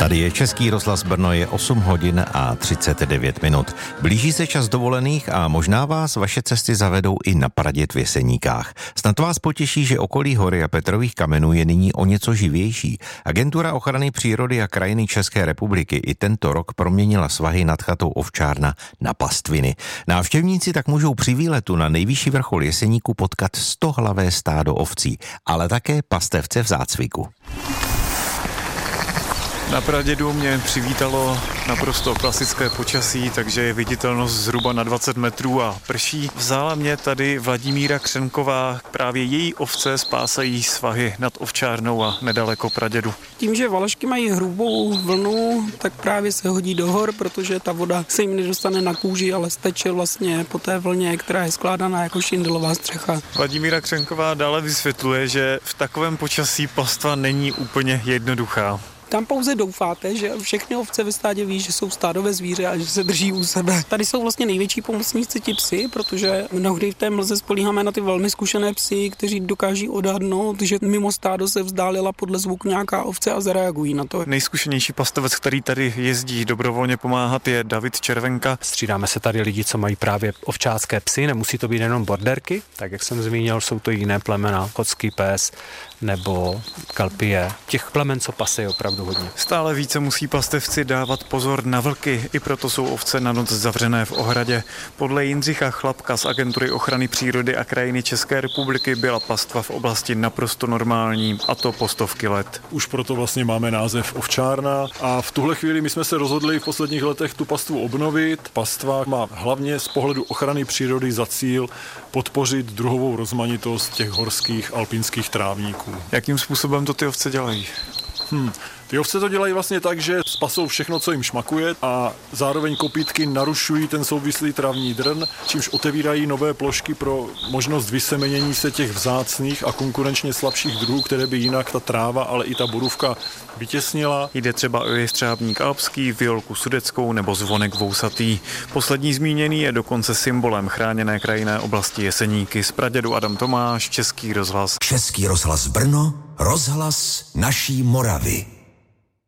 Tady je Český rozhlas Brno, je 8 hodin a 39 minut. Blíží se čas dovolených a možná vás vaše cesty zavedou i na Praděd v Jeseníkách. Snad vás potěší, že okolí hory a Petrových kamenů je nyní o něco živější. Agentura ochrany přírody a krajiny České republiky i tento rok proměnila svahy nad chatou Ovčárna na pastviny. Návštěvníci tak můžou při výletu na nejvyšší vrchol Jeseníku potkat 100hlavé stádo ovcí, ale také pastevce v zácviku. Na Pradědu mě přivítalo naprosto klasické počasí, takže je viditelnost zhruba na 20 metrů a prší. Vzala mě tady Vladimíra Křenková, právě její ovce spásají svahy nad Ovčárnou a nedaleko Pradědu. Tím, že valašky mají hrubou vlnu, tak právě se hodí do hor, protože ta voda se jim nedostane na kůži, ale steče vlastně po té vlně, která je skládaná jako šindelová střecha. Vladimíra Křenková dále vysvětluje, že v takovém počasí pastva není úplně jednoduchá. Tam pouze doufáte, že všechny ovce ve stádě ví, že jsou stádové zvíře a že se drží u sebe. Tady jsou vlastně největší pomocníci ti psi, protože mnohdy v té mlze spolíháme na ty velmi zkušené psy, kteří dokáží odhadnout, že mimo stádo se vzdálila podle zvuku nějaká ovce a zareagují na to. Nejzkušenější pastevec, který tady jezdí dobrovolně pomáhat, je David Červenka. Střídáme se tady lidi, co mají právě ovčácké psy, nemusí to být jenom borderky, tak jak jsem zmínil, jsou to jiné plemena, chotský pes nebo kalpie. Těch plemen, co pasí, opravdu hodně. Stále více musí pastevci dávat pozor na vlky, i proto jsou ovce na noc zavřené v ohradě. Podle Jindřicha Chlapka z Agentury ochrany přírody a krajiny České republiky byla pastva v oblasti naprosto normální, a to po stovky let. Už proto vlastně máme název Ovčárna a v tuhle chvíli my jsme se rozhodli v posledních letech tu pastvu obnovit. Pastva má hlavně z pohledu ochrany přírody za cíl podpořit druhovou rozmanitost těch horských alpinských trávníků. Jakým způsobem to ty ovce dělají? Ty ovce to dělají vlastně tak, že spasou všechno, co jim šmakuje a zároveň kopýtky narušují ten souvislý travní drn, čímž otevírají nové plošky pro možnost vysemenění se těch vzácných a konkurenčně slabších druhů, které by jinak ta tráva, ale i ta borůvka vytěsnila. Jde třeba o jestřábník alpský, violku sudeckou nebo zvonek vousatý. Poslední zmíněný je dokonce symbolem chráněné krajinné oblasti Jeseníky. Z Pradědu Adam Tomáš, Český rozhlas. Český rozhlas Brno, rozhlas naší Moravy.